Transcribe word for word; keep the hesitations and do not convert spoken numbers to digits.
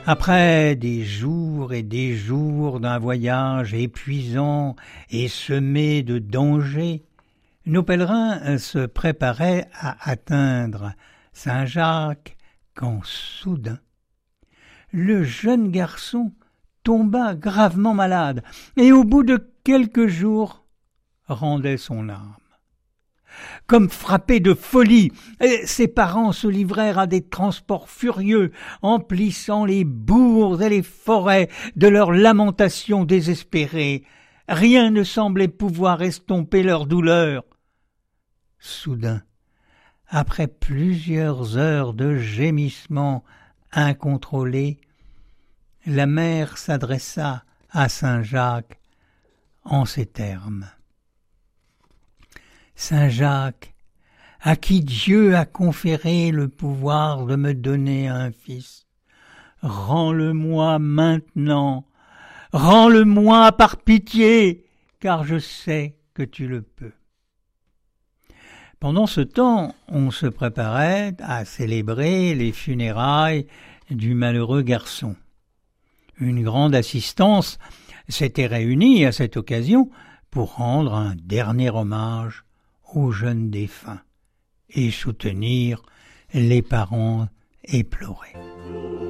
Après des jours et des jours d'un voyage épuisant et semé de dangers, nos pèlerins se préparaient à atteindre Saint-Jacques quand soudain, le jeune garçon tomba gravement malade et au bout de quelques jours rendait son âme. Comme frappés de folie, ses parents se livrèrent à des transports furieux, emplissant les bourgs et les forêts de leurs lamentations désespérées. Rien ne semblait pouvoir estomper leur douleur. Soudain, après plusieurs heures de gémissements incontrôlés, la mère s'adressa à Saint-Jacques en ces termes. Saint-Jacques, à qui Dieu a conféré le pouvoir de me donner un fils, rends-le-moi maintenant, rends-le-moi par pitié, car je sais que tu le peux. Pendant ce temps, on se préparait à célébrer les funérailles du malheureux garçon. Une grande assistance s'était réunie à cette occasion pour rendre un dernier hommage au jeune défunt et soutenir les parents éplorés.